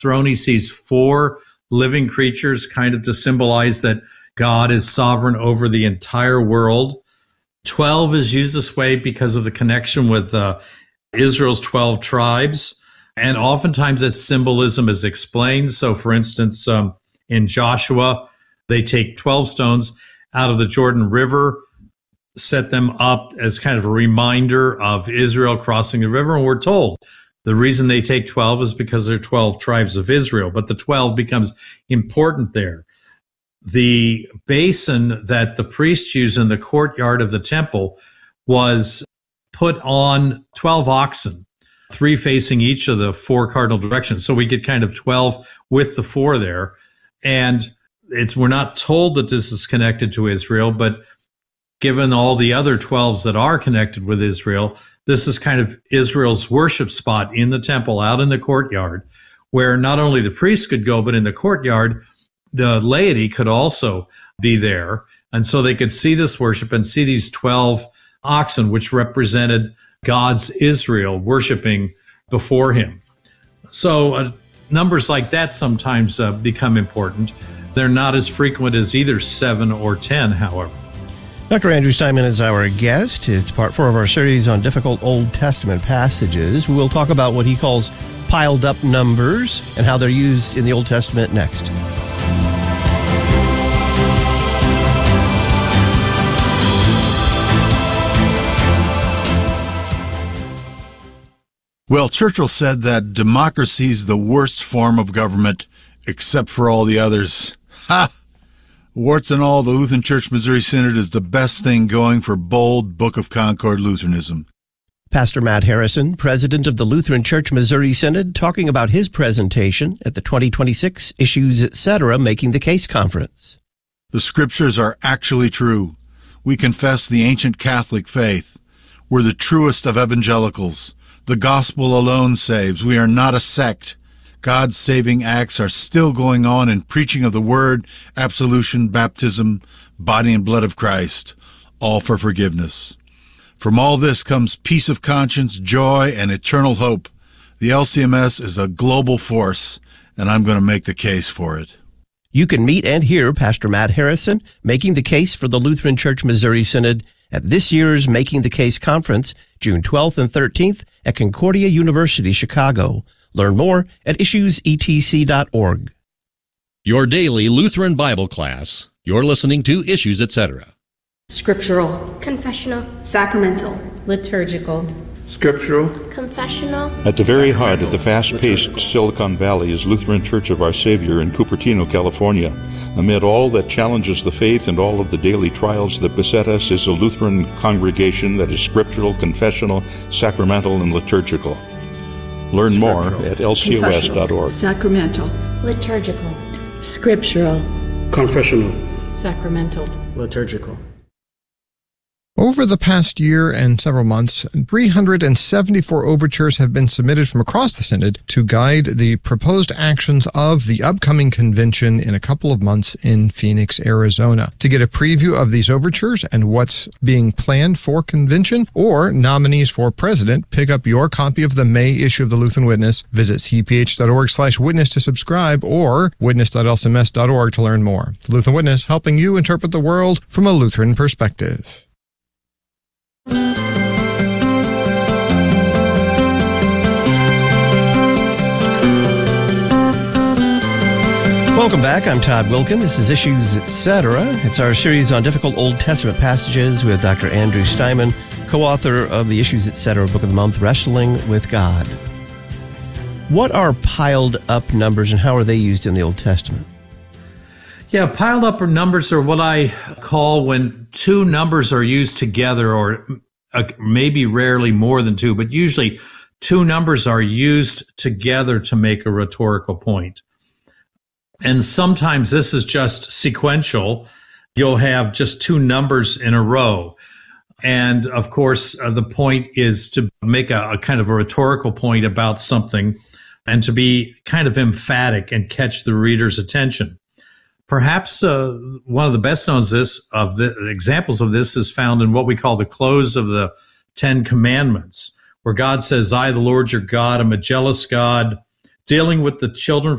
throne, he sees 4 living creatures, kind of to symbolize that God is sovereign over the entire world. 12 is used this way because of the connection with Israel's 12 tribes. And oftentimes that symbolism is explained. So, for instance, in Joshua, they take 12 stones out of the Jordan River, set them up as kind of a reminder of Israel crossing the river. And we're told the reason they take 12 is because they're 12 tribes of Israel. But the 12 becomes important there. The basin that the priests use in the courtyard of the temple was put on 12 oxen, 3 facing each of the 4 cardinal directions. So we get kind of 12 with the 4 there. And we're not told that this is connected to Israel, but given all the other 12s that are connected with Israel, this is kind of Israel's worship spot in the temple, out in the courtyard, where not only the priests could go, but in the courtyard, the laity could also be there. And so they could see this worship and see these 12 oxen, which represented God's Israel worshiping before him. So numbers like that sometimes become important. They're not as frequent as either 7 or 10, however. Dr. Andrew Steinman is our guest. It's part 4 of our series on difficult Old Testament passages. We will talk about what he calls piled up numbers and how they're used in the Old Testament next. Well, Churchill said that democracy's the worst form of government, except for all the others. Ha! Warts and all, the Lutheran Church Missouri Synod is the best thing going for bold Book of Concord Lutheranism. Pastor Matt Harrison, president of the Lutheran Church Missouri Synod, talking about his presentation at the 2026 Issues Etc. Making the Case Conference. The scriptures are actually true. We confess the ancient Catholic faith. We're the truest of evangelicals. The gospel alone saves. We are not a sect. God's saving acts are still going on in preaching of the word, absolution, baptism, body and blood of Christ, all for forgiveness. From all this comes peace of conscience, joy, and eternal hope. The LCMS is a global force, and I'm going to make the case for it. You can meet and hear Pastor Matt Harrison making the case for the Lutheran Church Missouri Synod at this year's Making the Case Conference, June 12th and 13th at Concordia University, Chicago. Learn more at issuesetc.org. Your daily Lutheran Bible class. You're listening to Issues Etc. Scriptural, confessional, sacramental, liturgical, scriptural, confessional. At the very heart of the fast-paced Silicon Valley is Lutheran Church of Our Savior in Cupertino, California. Amid all that challenges the faith and all of the daily trials that beset us is a Lutheran congregation that is scriptural, confessional, sacramental, and liturgical. Learn more at lcos.org. Sacramental, liturgical, scriptural, confessional, sacramental, liturgical. Over the past year and several months, 374 overtures have been submitted from across the Synod to guide the proposed actions of the upcoming convention in a couple of months in Phoenix, Arizona. To get a preview of these overtures and what's being planned for convention or nominees for president, pick up your copy of the May issue of the Lutheran Witness. Visit cph.org/witness to subscribe or witness.lcms.org to learn more. The Lutheran Witness, helping you interpret the world from a Lutheran perspective. Welcome back. I'm Todd Wilkin. This is Issues Etc. It's our series on difficult Old Testament passages with Dr. Andrew Steinman, co-author of the Issues Etc. Book of the Month, Wrestling with God. What are piled up numbers and how are they used in the Old Testament? Yeah, piled up numbers are what I call when 2 numbers are used together, or maybe rarely more than 2, but usually 2 numbers are used together to make a rhetorical point. And sometimes this is just sequential. You'll have just 2 numbers in a row. And of course, the point is to make a kind of a rhetorical point about something and to be kind of emphatic and catch the reader's attention. Perhaps one of the best known examples of this is found in what we call the close of the 10 Commandments, where God says, I, the Lord your God, am a jealous God, dealing with the children